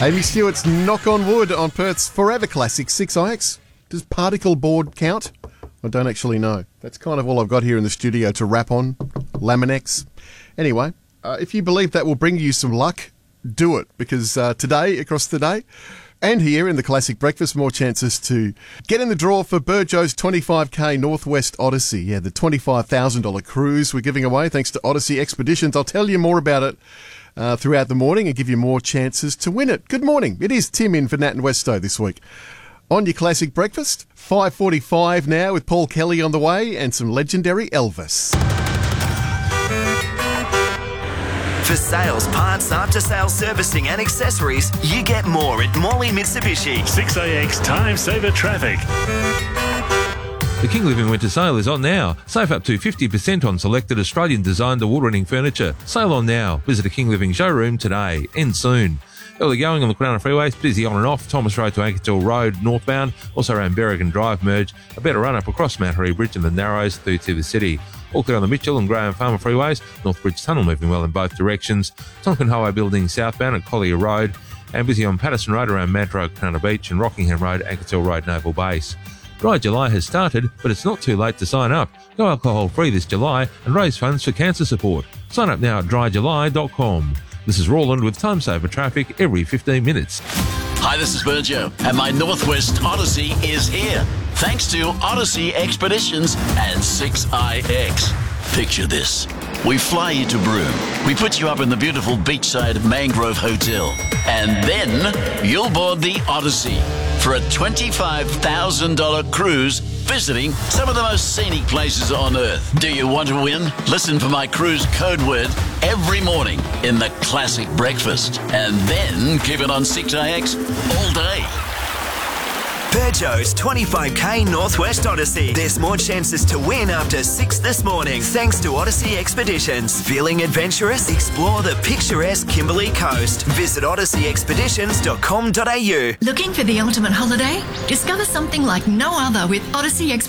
Amy Stewart's Knock on Wood on Perth's Forever Classic 6IX. Does particle board count? I don't actually know. That's kind of all I've got here in the studio to rap on. Laminex. Anyway, if you believe that will bring you some luck, do it. Because today, across the day, and here in the Classic Breakfast, more chances to get in the draw for Burjo's 25k Northwest Odyssey. Yeah, the $25,000 cruise we're giving away thanks to Odyssey Expeditions. I'll tell you more about it throughout the morning and give you more chances to win it. Good morning. It is Tim in for Nat and Westo this week. On your Classic Breakfast, 5:45 now with Paul Kelly on the way and some legendary Elvis. For sales, parts, after-sales servicing and accessories, you get more at Morley Mitsubishi. 6AX Time Saver Traffic. The King Living Winter Sale is on now. Save up to 50% on selected Australian-designed award-winning furniture. Sale on now. Visit a King Living showroom today. End soon. Early going on the Kwinana Freeways, busy on and off, Thomas Road to Anketil Road northbound, also around Berrigan Drive merge, a better run-up across Mount Harry Bridge and the Narrows through to the city. All clear on the Mitchell and Graham Farmer Freeways, Northbridge Tunnel moving well in both directions, Tonkin Highway building southbound at Collier Road, and busy on Patterson Road around Mad Road, Kwinana Beach and Rockingham Road, Anketil Road, Naval Base. Dry July has started, but it's not too late to sign up. Go alcohol-free this July and raise funds for cancer support. Sign up now at dryjuly.com. This is Roland with Time Saver Traffic every 15 minutes. Hi, this is Burjo, and my Northwest Odyssey is here. Thanks to Odyssey Expeditions and 6IX. Picture this. We fly you to Broome. We put you up in the beautiful beachside Mangrove Hotel. And then you'll board the Odyssey for a $25,000 cruise visiting some of the most scenic places on Earth. Do you want to win? Listen for my cruise code word every morning in the Classic Breakfast. And then keep it on 6IX all day. Burjo's 25k Northwest Odyssey. There's more chances to win after 6 this morning thanks to Odyssey Expeditions. Feeling adventurous? Explore the picturesque Kimberley Coast. Visit odysseyexpeditions.com.au. Looking for the ultimate holiday? Discover something like no other with Odyssey Expeditions.